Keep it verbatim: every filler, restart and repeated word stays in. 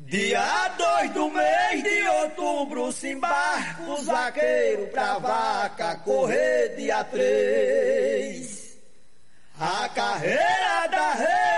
Dia dois do mês de outubro se embarca o zagueiro pra vaca correr dia três.